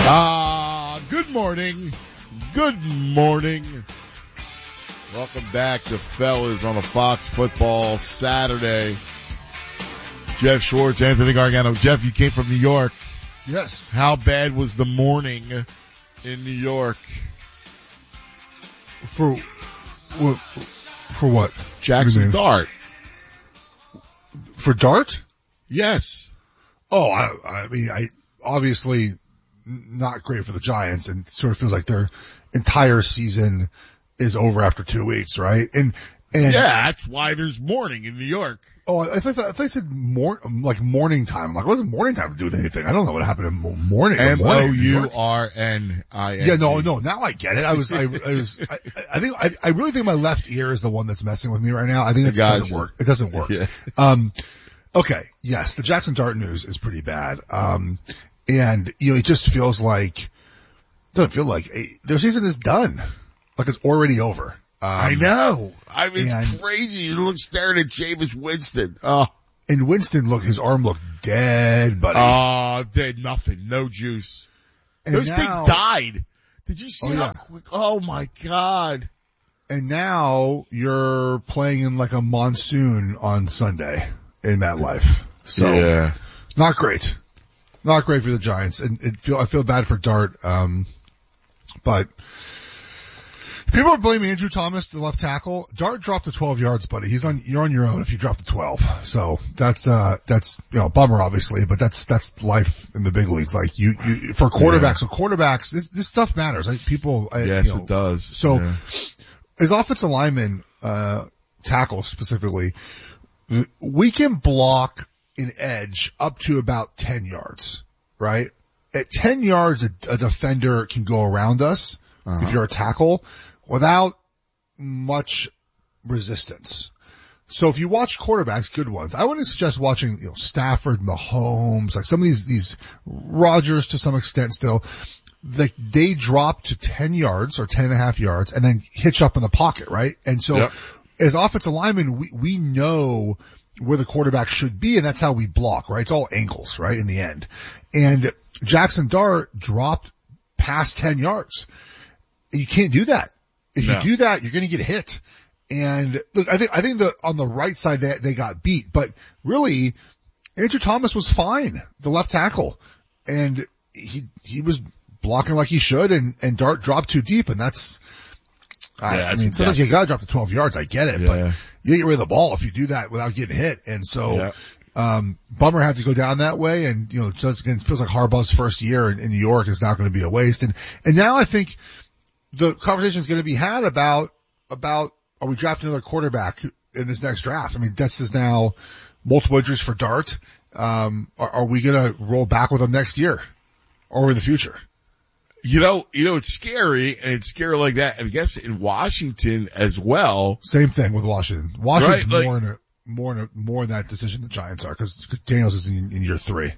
Good morning. Good morning. Welcome back to Fellas on a Fox Football Saturday. Jeff Schwartz, Anthony Gargano. Jeff, you came from New York. Yes. How bad was the morning in New York? For what? Jackson Dart. For Dart? Yes. Oh, I mean, obviously not great for the Giants, and it sort of feels like their entire season is over after 2 weeks, right? And yeah, that's why there's mourning in New York. Oh, I thought they said morning time. Like, what does morning time to do with anything? I don't know what happened in morning. MOURNING. Yeah, no, now I get it. I really think my left ear is the one that's messing with me right now. I think it doesn't work. It doesn't work. Yeah. Okay. Yes, the Jackson Dart news is pretty bad. And, it just feels like, their season is done. Like it's already over. I know. I mean, it's crazy. You look staring at Jameis Winston. And Winston, his arm looked dead, buddy. Dead, nothing. No juice. And those things died. Did you see how quick? Oh my God. And now you're playing in like a monsoon on Sunday in MetLife. So, yeah. Not great. Not great for the Giants. And I feel bad for Dart. But people are blaming Andrew Thomas, the left tackle. Dart dropped to 12 yards, buddy. You're on your own if you drop to 12. So that's a bummer, obviously, but that's life in the big leagues. Like for quarterbacks, so quarterbacks, this stuff matters. It does. So as offensive linemen, tackles specifically, we can block an edge up to about 10 yards, right? At 10 yards, a defender can go around us if you're a tackle without much resistance. So if you watch quarterbacks, good ones, I wouldn't suggest watching, Stafford, Mahomes, like some of these Rodgers to some extent still. Like they drop to 10 yards or 10.5 yards and then hitch up in the pocket, right? And so as offensive linemen, we know where the quarterback should be, and that's how we block, right? It's all angles, right, in the end. And Jackson Dart dropped past 10 yards. You can't do that. If you do that, you're going to get hit. And look, I think on the right side they got beat, but really, Andrew Thomas was fine, the left tackle. And he was blocking like he should, and Dart dropped too deep, and that's, sometimes you gotta drop to 12 yards, I get it, but you get rid of the ball if you do that without getting hit. And so, bummer had to go down that way. And, just again, it feels like Harbaugh's first year in New York is now going to be a waste. And now I think the conversation is going to be had about are we drafting another quarterback in this next draft? I mean, this is now multiple injuries for Dart. Are we going to roll back with him next year or in the future? It's scary, and it's scary like that. And I guess in Washington as well. Same thing with Washington. Washington's more in that decision the Giants are, because Daniels is in year 3.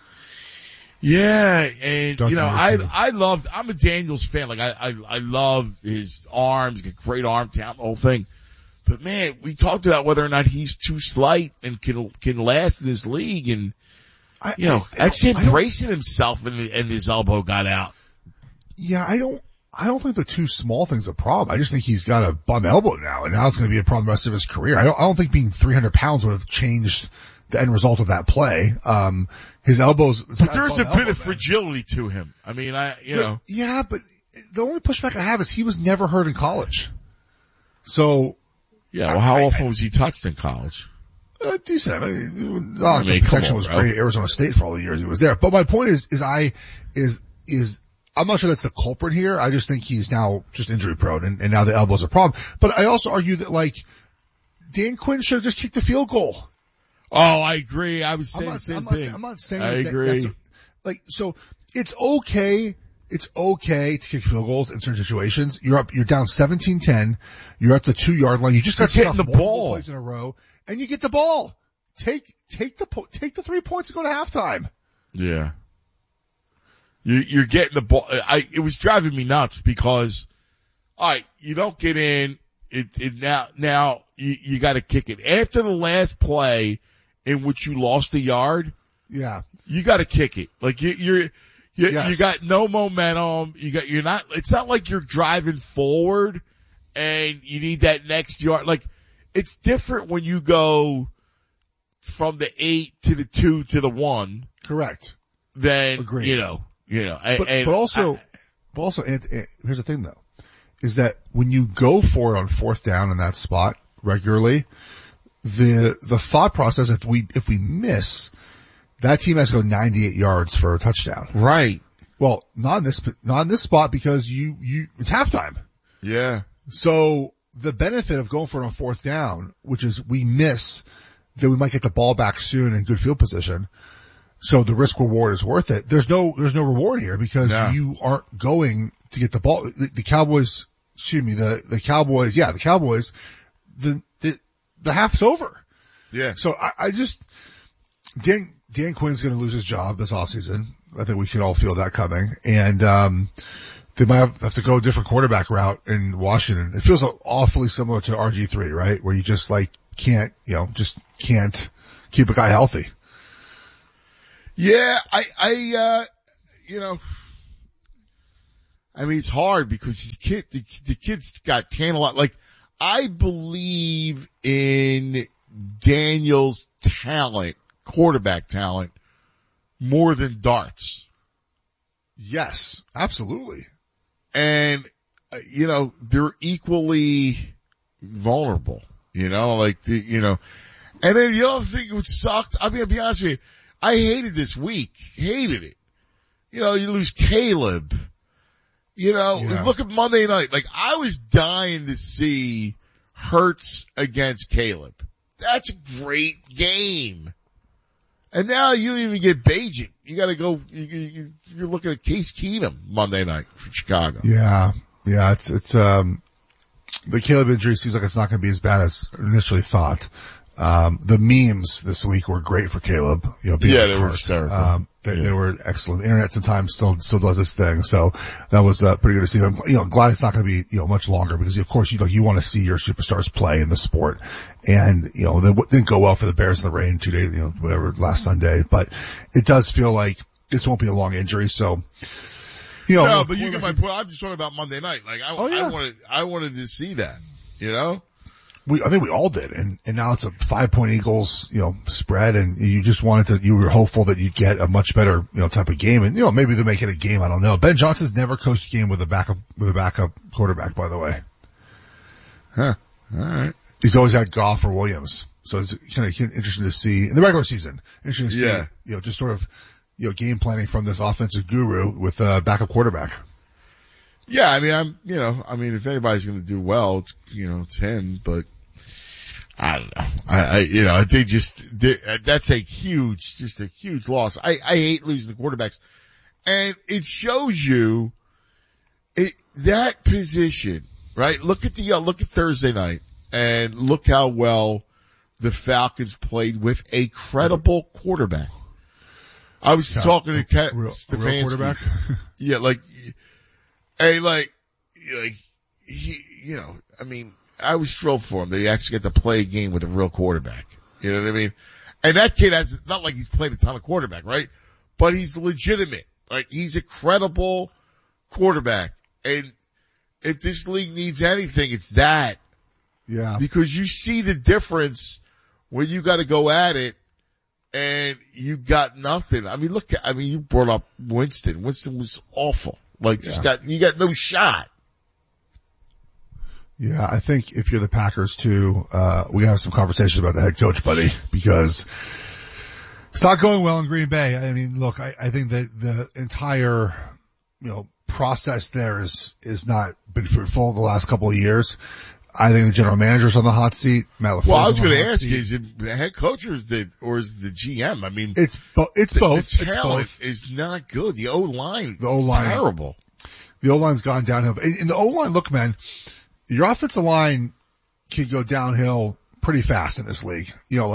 Yeah, and I'm a Daniels fan. Like I love his arms, great arm talent, the whole thing. But man, we talked about whether or not he's too slight and can last in this league, and that's him bracing himself and his elbow got out. Yeah, I don't think the too small thing's a problem. I just think he's got a bum elbow now, and now it's going to be a problem the rest of his career. I don't think being 300 pounds would have changed the end result of that play. His elbows. But there's a bit of fragility to him. I mean, Yeah, but the only pushback I have is he was never hurt in college. So. Yeah, well, how often was he touched in college? Decent. The protection was great at Arizona State for all the years he was there. But my point is I'm not sure that's the culprit here. I just think he's now just injury prone, and now the elbow's a problem. But I also argue that Dan Quinn should have just kicked the field goal. Oh, I agree. I was saying the same thing. I'm not saying I agree. So it's okay. It's okay to kick field goals in certain situations. You're down 17-10. You're at the 2-yard line. You just got stuffed multiple plays in a row, and you get the ball. Take the 3 points and go to halftime. Yeah. You're getting the ball. It was driving me nuts because, alright, you don't get in. Now you gotta kick it. After the last play in which you lost a yard. Yeah. You gotta kick it. Like you're You Yes. got no momentum. It's not like you're driving forward and you need that next yard. Like, it's different when you go from the 8 to the 2 to the 1 Correct. than, Agreed. but also, here's the thing though, is that when you go for it on fourth down in that spot regularly, the thought process, if we miss, that team has to go 98 yards for a touchdown. right. Well, not in this spot because it's halftime. Yeah. So the benefit of going for it on fourth down, which is we miss, then we might get the ball back soon in good field position. So the risk reward is worth it. There's no reward here because you aren't going to get the ball. The Cowboys, the Cowboys, the half's over. Yeah. So I just, Dan Quinn's going to lose his job this offseason. I think we can all feel that coming. And, they might have to go a different quarterback route in Washington. It feels awfully similar to RG3, right? Where you just can't keep a guy healthy. Yeah, it's hard because the kid's got tantalized. Like, I believe in Daniel's talent, quarterback talent, more than Dart's. Yes, absolutely. And, they're equally vulnerable, and then the other thing which sucked, I'll be honest with you, I hated this week. Hated it. You lose Caleb. Look at Monday night. Like, I was dying to see Hurts against Caleb. That's a great game. And now you don't even get Bagent. You gotta go, you're looking at Case Keenum Monday night for Chicago. Yeah. Yeah, it's the Caleb injury seems like it's not gonna be as bad as initially thought. The memes this week were great for Caleb, being they were hysterical. They were excellent. The internet sometimes still does this thing. So that was, pretty good to see. I'm glad it's not going to be, much longer because of course you want to see your superstars play in the sport. And, they didn't go well for the Bears in the rain 2 days, last Sunday, but it does feel like this won't be a long injury. So, no, but you get my point. I'm just talking about Monday night. Like, I wanted to see that, I think we all did, and now it's a 5-point Eagles, spread, and you just you were hopeful that you'd get a much better, type of game, and maybe they'll make it a game. I don't know. Ben Johnson's never coached a game with a backup quarterback, by the way. Huh. All right. He's always had Goff or Williams, so it's kind of interesting to see in the regular season. Interesting to see, just sort of, game planning from this offensive guru with a backup quarterback. Yeah, if anybody's going to do well, it's him, but I don't know. I think that's a huge loss. I hate losing the quarterbacks. And it shows you that position, right? Look at Thursday night and look how well the Falcons played with a credible quarterback. I was talking to Stefanski. Real quarterback? Yeah, I was thrilled for him that he actually got to play a game with a real quarterback. You know what I mean? And that kid not like he's played a ton of quarterback, right? But he's legitimate. Like, he's a credible quarterback. And if this league needs anything, it's that. Yeah. Because you see the difference when you got to go at it and you got nothing. You brought up Winston. Winston was awful. You got no shot. Yeah, I think if you're the Packers too, we have some conversations about the head coach, buddy, because it's not going well in Green Bay. I mean, look, I think that the entire, process there is not been fruitful the last couple of years. I think the general manager's on the hot seat. Matt LaFleur's I was going to ask you, is it the head coach or is it the GM? I mean, it's both. The talent is not good. The O-line is terrible. The O-line's gone downhill. In the O-line, look, man, your offensive line can go downhill pretty fast in this league.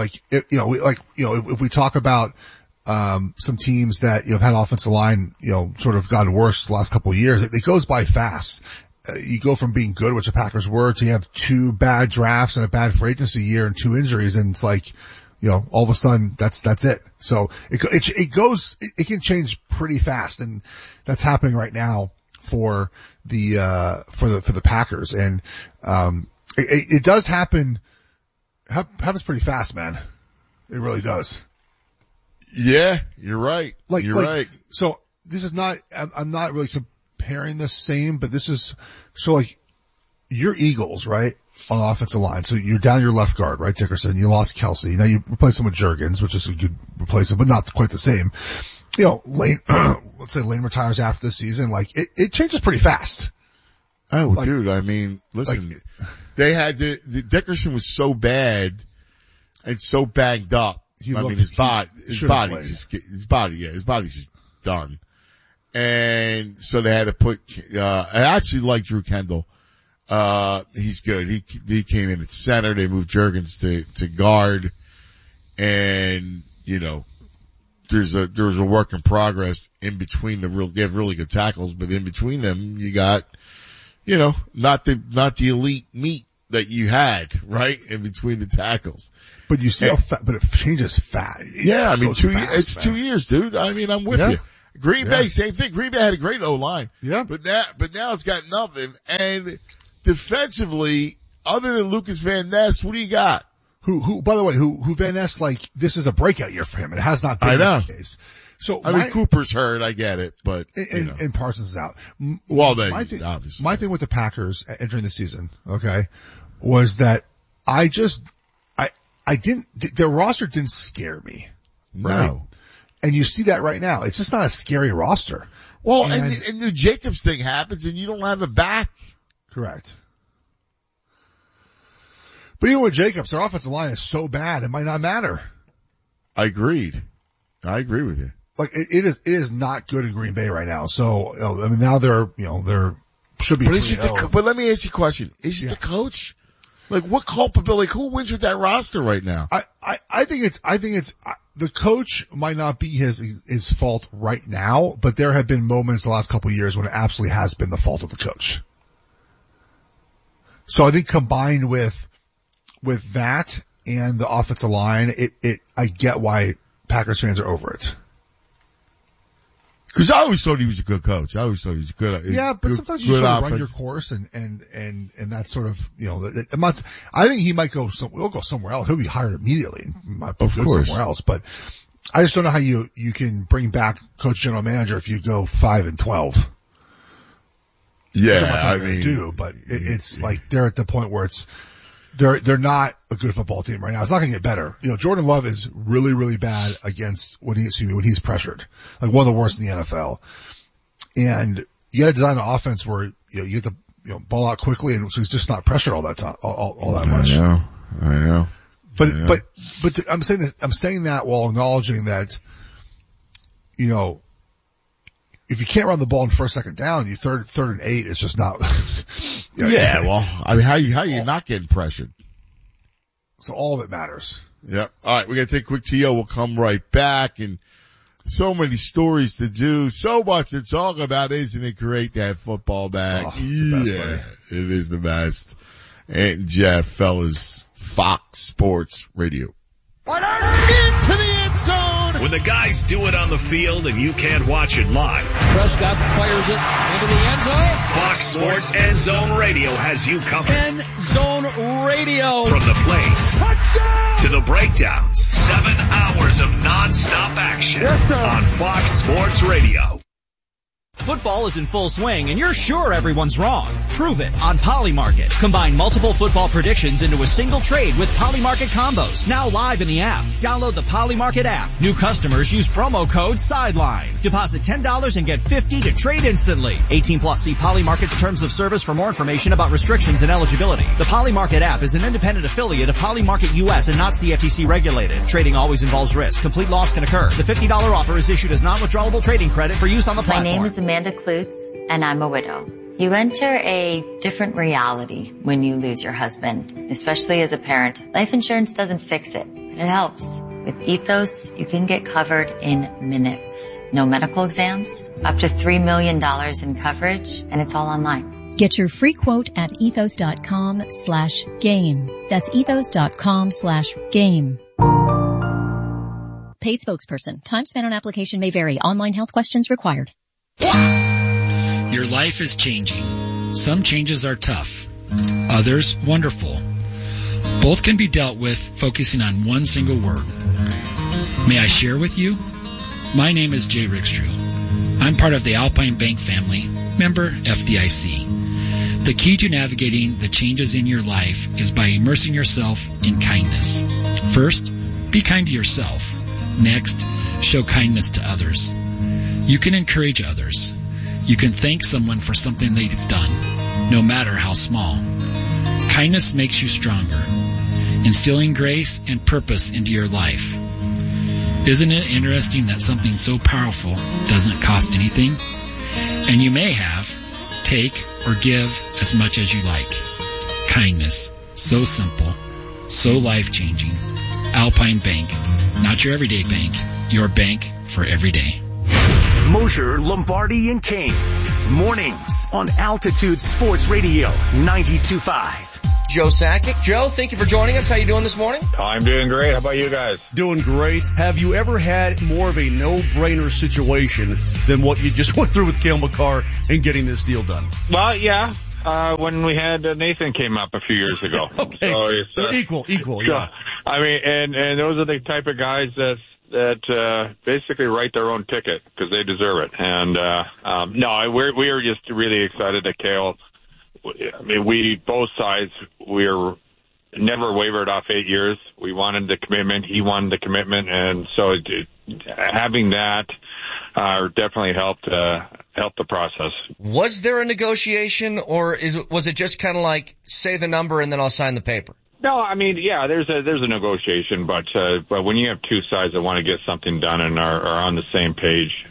If we talk about, some teams that, have had offensive line, sort of gotten worse the last couple of years, it goes by fast. You go from being good, which the Packers were, to you have 2 bad drafts and a bad free agency year and 2 injuries, and it's like, all of a sudden that's it. So it can change pretty fast, and that's happening right now for the Packers. And, it does happens pretty fast, man. It really does. Yeah, you're right. You're right. So this is not, I'm not really comparing the same, but this is, so like, your Eagles, right? On the offensive line. So you're down your left guard, right, Dickerson? You lost Kelsey. Now you replace him with Juergens, which is a good replacement, but not quite the same. Lane, let's say Lane retires after this season. Like, it changes pretty fast. Oh, dude, I mean, listen, they had Dickerson was so bad and so banged up. His body's just done. And so they had to put, I actually like Drew Kendall. He's good. He came in at center. They moved Juergens to guard. And, there was a work in progress in between they have really good tackles, but in between them, you got, not the elite meat that you had, right? In between the tackles. But you see but it changes fast. Yeah, I mean, 2 years, dude. I mean, I'm with you. Green Bay, same thing. Green Bay had a great O-line. Yeah. But now it's got nothing. And defensively, other than Lucas Van Ness, what do you got? Who, by the way, who Van Ness, like, this is a breaking year for him. It has not been the case. So, Cooper's hurt, I get it, but, and Parsons is out. Obviously. My thing with the Packers entering the season, okay, was that their roster didn't scare me. Right? No. And you see that right now. It's just not a scary roster. Well, and the Jacobs thing happens and you don't have a back. Correct. But even with Jacobs, their offensive line is so bad, it might not matter. I agree with you. Like, it is not good in Green Bay right now. So, now they're should be. But let me ask you a question. Is it the coach? Like, what culpability? Who wins with that roster right now? I think it's the coach might not be his fault right now, but there have been moments the last couple of years when it absolutely has been the fault of the coach. So I think combined with that and the offensive line, I get why Packers fans are over it. Cause I always thought he was a good coach. But sometimes you sort of run your course and that sort of, I think he might go somewhere else. He'll be hired immediately and might go somewhere else, but I just don't know how you can bring back coach general manager if you go 5-12. Yeah, but it's like they're at the point where they're not a good football team right now. It's not going to get better. Jordan Love is really, really bad against when he's pressured. Like one of the worst in the NFL. And you got to design an offense where, you get the, ball out quickly and so he's just not pressured all that time, all that much. I know. But I'm saying that while acknowledging that, if you can't run the ball in first, second down, you third and 8 is just not. Well, I mean, how you not getting pressured? So all of it matters. Yep. All right, we're gonna take a quick TO. We'll come right back, and so many stories to do, so much to talk about. Isn't it great to have football back? Oh, it's the best way. It is the best. And Jeff, fellas, Fox Sports Radio. Into the end zone. When the guys do it on the field and you can't watch it live, Prescott fires it into the end zone. Fox Sports End Zone Radio has you covered. End Zone Radio. From the plays to the breakdowns. 7 hours of nonstop action on Fox Sports Radio. Football is in full swing and you're sure everyone's wrong. Prove it on Polymarket. Combine multiple football predictions into a single trade with Polymarket combos. Now live in the app. Download the Polymarket app. New customers use promo code SIDELINE. Deposit $10 and get $50 to trade instantly. 18 plus. See Polymarket's terms of service for more information about restrictions and eligibility. The Polymarket app is an independent affiliate of Polymarket US and not CFTC regulated. Trading always involves risk. Complete loss can occur. The $50 offer is issued as non-withdrawable trading credit for use on the platform. My name is Amanda Klutz, and I'm a widow. You enter a different reality when you lose your husband, especially as a parent. Life insurance doesn't fix it, but it helps. With Ethos, you can get covered in minutes. No medical exams, up to $3 million in coverage, and it's all online. Get your free quote at ethos.com/game. That's ethos.com/game. paid spokesperson. Time spent on application may vary. Online health questions required. Your life is changing. Some changes are tough, others wonderful. Both can be dealt with focusing on one single word. May I share with you? My name is Jay Rickstrew. I'm part of the Alpine Bank family, member FDIC. The key to navigating the changes in your life is by immersing yourself in kindness. First, be kind to yourself. Next, show kindness to others. You can encourage others. You can thank someone for something they've done, no matter how small. Kindness makes you stronger, instilling grace and purpose into your life. Isn't it interesting that something so powerful doesn't cost anything? And you may have, take, or give as much as you like. Kindness. So simple. So life-changing. Alpine Bank. Not your everyday bank. Your bank for every day. Mosher, Lombardi, and Kane. Mornings on Altitude Sports Radio 92.5. Joe Sakic. Joe, thank you for joining us. How you doing this morning? I'm doing great. How about you guys? Doing great. Have you ever had more of a no-brainer situation than what you just went through with Cale Makar and getting this deal done? Well, yeah. When we had Nathan came up a few years ago. Okay. So equal, yeah. I mean, and those are the type of guys that basically write their own ticket because they deserve it. And no, we are just really excited that Cale. I mean, we both sides. We're never wavered off 8 years. We wanted the commitment. He wanted the commitment, and so having that definitely helped the process. Was there a negotiation, or was it just kind of like say the number and then I'll sign the paper? No, I mean, yeah, there's a negotiation, but when you have two sides that want to get something done and are on the same page,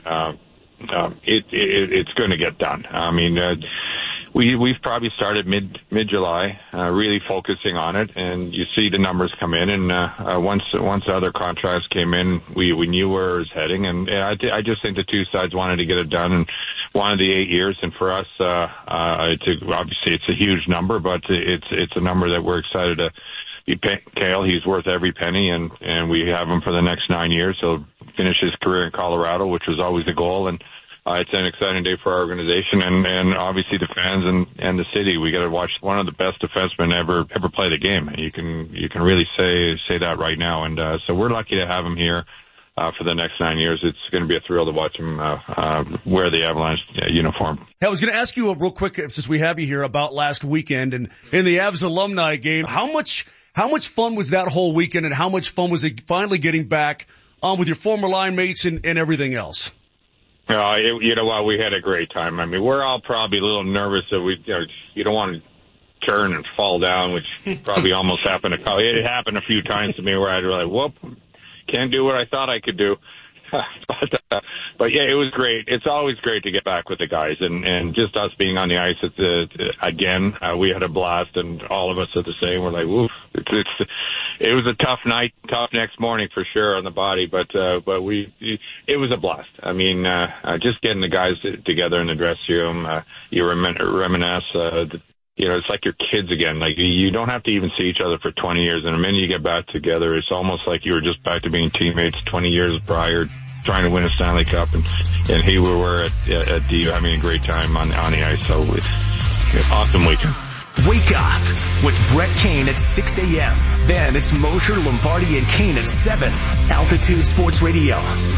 it's going to get done. I mean, we've probably started mid-July, really focusing on it, and you see the numbers come in, and once the other contracts came in, we knew where it was heading, and I just think the two sides wanted to get it done and wanted the 8 years, and for us, obviously it's a huge number, but it's a number that we're excited to be paying Cale. He's worth every penny, and we have him for the next 9 years. He'll finish his career in Colorado, which was always the goal, and it's an exciting day for our organization and obviously the fans and the city. We got to watch one of the best defensemen ever play the game. You can really say that right now. And so we're lucky to have him here for the next 9 years. It's going to be a thrill to watch him wear the Avalanche uniform. Hey, I was going to ask you real quick, since we have you here, about last weekend and in the Avs alumni game. How much fun was that whole weekend, and how much fun was it finally getting back on with your former line mates and everything else? You know what? We had a great time. I mean, we're all probably a little nervous that you don't want to turn and fall down, which probably almost happened. It happened a few times to me where I'd really, whoop, can't do what I thought I could do. But yeah, it was great. It's always great to get back with the guys, and just us being on the ice again. We had a blast, and all of us are the same. We're like, woof. It was a tough night, tough next morning for sure on the body, but it was a blast. I mean, just getting the guys together in the dressing room, you reminisce. It's like your kids again. Like, you don't have to even see each other for 20 years. And the minute you get back together, it's almost like you were just back to being teammates 20 years prior, trying to win a Stanley Cup. And here we were at D having a great time on the ice. So awesome weekend. Wake up with Brett Kane at 6 a.m. Then it's Mosher, Lombardi, and Kane at 7. Altitude Sports Radio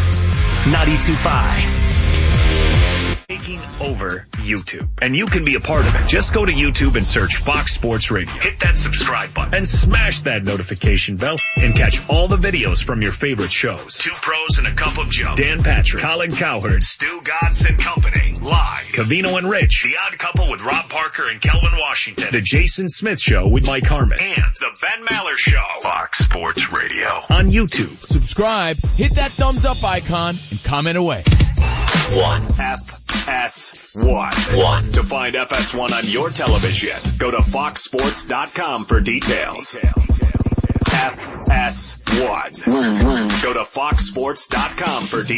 92.5. Taking over YouTube. And you can be a part of it. Just go to YouTube and search Fox Sports Radio. Hit that subscribe button and smash that notification bell and catch all the videos from your favorite shows. Two Pros and a Cup of Joe. Dan Patrick, Colin Cowherd, Stu Godson Company. Live. Covino and Rich. The Odd Couple with Rob Parker and Kelvin Washington. The Jason Smith Show with Mike Harmon. And the Ben Maller Show. Fox Sports Radio. On YouTube. Subscribe, hit that thumbs up icon, and comment away. FS1. To find FS1 on your television, go to foxsports.com for details. FS1. Go to foxsports.com for details.